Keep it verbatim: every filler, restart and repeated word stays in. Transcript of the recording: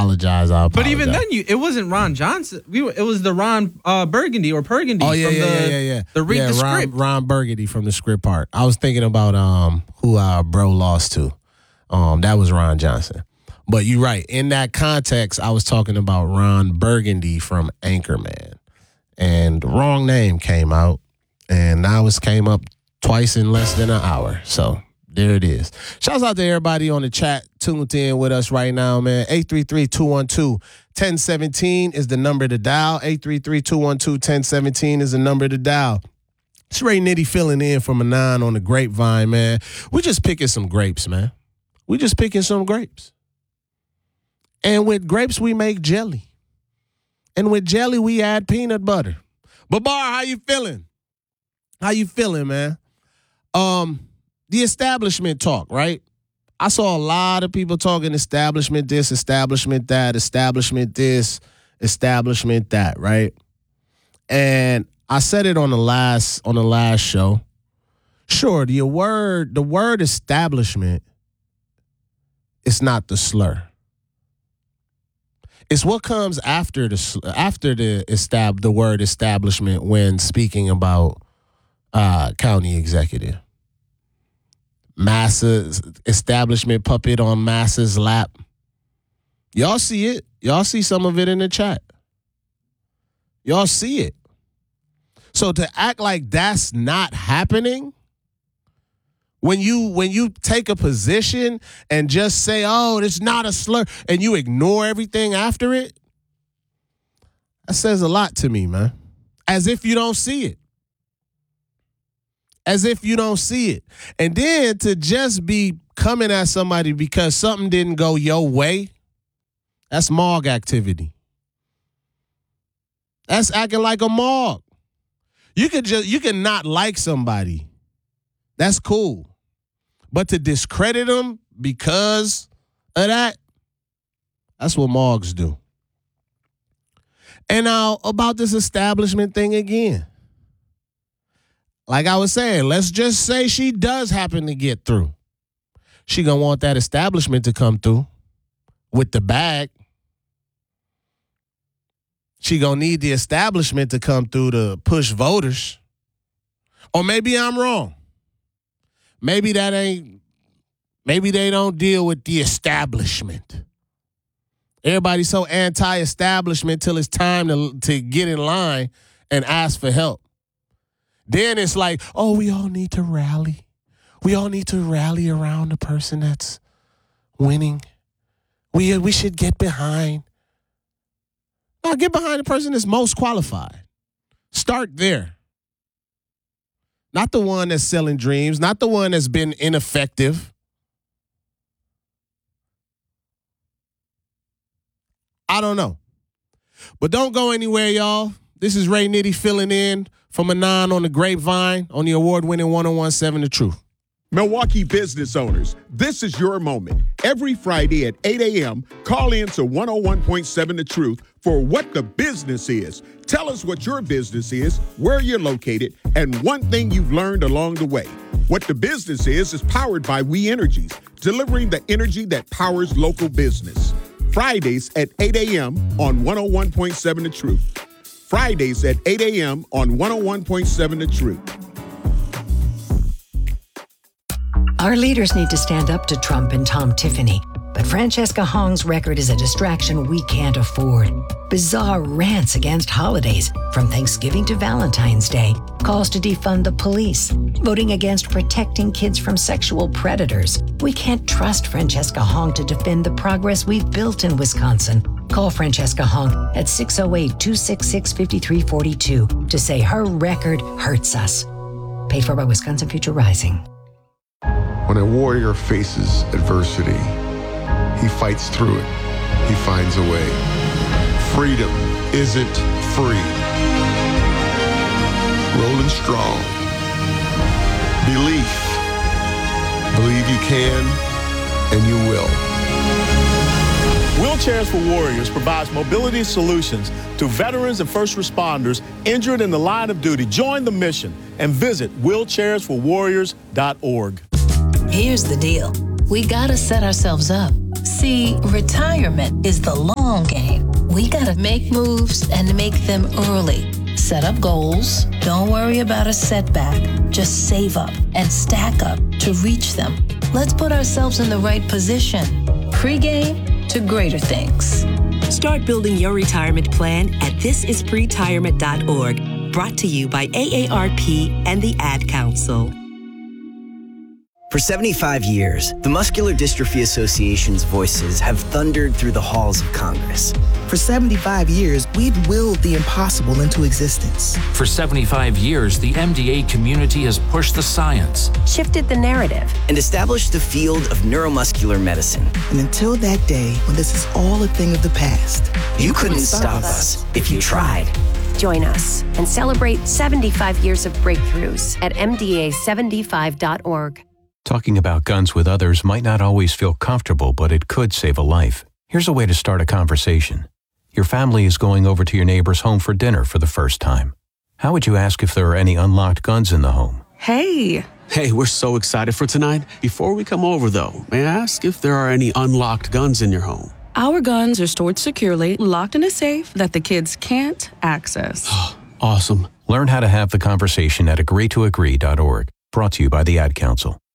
apologize. I apologize. But even then, you it wasn't Ron Johnson. We were, it was the Ron uh, Burgundy or Burgundy. Oh yeah, from yeah, the, yeah, yeah, yeah. The read yeah, the Ron, script. Ron Burgundy from the script part. I was thinking about um who our bro lost to. Um, that was Ron Johnson. But you're right. In that context, I was talking about Ron Burgundy from Anchorman. And the wrong name came out. And now it's came up twice in less than an hour. So there it is. Shouts out to everybody on the chat tuned in with us right now, man. eight three three, two one two, one zero one seven is the number to dial. eight three three, two one two, one zero one seven is the number to dial. It's Ray Nitty filling in from a nine on the grapevine, man. We're just picking some grapes, man. We're just picking some grapes. And with grapes, we make jelly. And with jelly, we add peanut butter. Babar, how you feeling? How you feeling, man? Um, the establishment talk, right? I saw a lot of people talking establishment this, establishment that, establishment this, establishment that, right? And I said it on the last on the last show. Sure, the word the word establishment is not the slur. It's what comes after the after the estab the word establishment when speaking about uh, county executive. Massa's establishment puppet on Massa's lap. Y'all see it. Y'all see some of it in the chat. Y'all see it. So to act like that's not happening, when you when you take a position and just say, oh, it's not a slur, and you ignore everything after it, that says a lot to me, man. As if you don't see it. As if you don't see it. And then to just be coming at somebody because something didn't go your way, that's Mog activity. That's acting like a Mog. You could just you can not like somebody. That's cool. But to discredit them because of that, that's what Mogs do. And now about this establishment thing again. Like I was saying, let's just say she does happen to get through. She gonna want that establishment to come through with the bag. She gonna need the establishment to come through to push voters. Or maybe I'm wrong. Maybe that ain't, maybe they don't deal with the establishment. Everybody's so anti-establishment till it's time to, to get in line and ask for help. Then it's like, oh, we all need to rally. We all need to rally around the person that's winning. We, we should get behind. No, get behind the person that's most qualified. Start there. Not the one that's selling dreams, not the one that's been ineffective. I don't know. But don't go anywhere, y'all. This is Ray Nitty filling in from a nine on the grapevine on the award-winning one oh one seven The Truth. Milwaukee business owners, this is your moment. Every Friday at eight a.m., call in to one oh one point seven The Truth for What the Business Is. Tell us what your business is, where you're located, and one thing you've learned along the way. What the Business Is is powered by We Energies, delivering the energy that powers local business. Fridays at eight a.m. on one oh one point seven The Truth. Fridays at eight a.m. on one oh one point seven The Truth. Our leaders need to stand up to Trump and Tom Tiffany, but Francesca Hong's record is a distraction we can't afford. Bizarre rants against holidays, from Thanksgiving to Valentine's Day, calls to defund the police, voting against protecting kids from sexual predators. We can't trust Francesca Hong to defend the progress we've built in Wisconsin. Call Francesca Hong at six oh eight, two six six, five three four two to say her record hurts us. Paid for by Wisconsin Future Rising. When a warrior faces adversity, he fights through it. He finds a way. Freedom isn't free. Rolling strong. Belief. Believe you can, and you will. Wheelchairs for Warriors provides mobility solutions to veterans and first responders injured in the line of duty. Join the mission and visit wheelchairs for warriors dot org. Here's the deal. We gotta set ourselves up. See, retirement is the long game. We gotta make moves and make them early. Set up goals. Don't worry about a setback. Just save up and stack up to reach them. Let's put ourselves in the right position. Pre-game to greater things. Start building your retirement plan at this is pretirement dot org. Brought to you by A A R P and the Ad Council. For seventy-five years, the Muscular Dystrophy Association's voices have thundered through the halls of Congress. For seventy-five years, we've willed the impossible into existence. For seventy-five years, the M D A community has pushed the science, shifted the narrative, and established the field of neuromuscular medicine. And until that day, when this is all a thing of the past, you, you couldn't stop us if you tried. Join us and celebrate seventy-five years of breakthroughs at M D A seventy-five dot org. Talking about guns with others might not always feel comfortable, but it could save a life. Here's a way to start a conversation. Your family is going over to your neighbor's home for dinner for the first time. How would you ask if there are any unlocked guns in the home? Hey! Hey, we're so excited for tonight. Before we come over, though, may I ask if there are any unlocked guns in your home? Our guns are stored securely, locked in a safe that the kids can't access. Awesome. Learn how to have the conversation at agree to agree dot org. Brought to you by the Ad Council.